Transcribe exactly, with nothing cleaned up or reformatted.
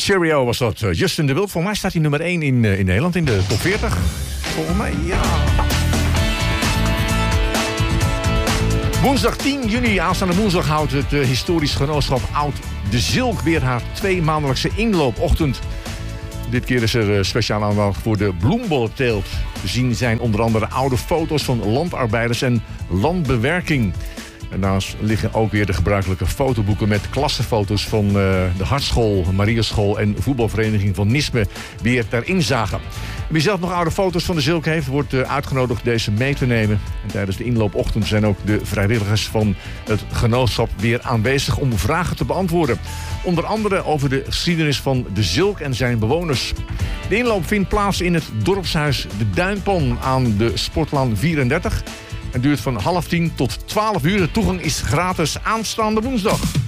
Cheerio was dat. Justin de Wild. Volgens mij staat hij nummer één in, uh, in Nederland in de top veertig. Volgens mij, ja. Woensdag tien juni, aanstaande woensdag, houdt het uh, historisch genootschap Oud de Zilk weer haar twee maandelijkse inloopochtend. Dit keer is er uh, speciaal aandacht voor de bloembollenteelt. Te zien zijn onder andere oude foto's van landarbeiders en landbewerking. Daarnaast liggen ook weer de gebruikelijke fotoboeken met klassenfoto's van uh, de Hartschool, Mariaschool en voetbalvereniging van Nisme weer ter inzage. Wie zelf nog oude foto's van de Zilk heeft, wordt uh, uitgenodigd deze mee te nemen. En tijdens de inloopochtend zijn ook de vrijwilligers van het genootschap weer aanwezig om vragen te beantwoorden. Onder andere over de geschiedenis van de Zilk en zijn bewoners. De inloop vindt plaats in het dorpshuis De Duinpan aan de Sportlaan vierendertig. Het duurt van half tien tot twaalf uur. De toegang is gratis aanstaande woensdag.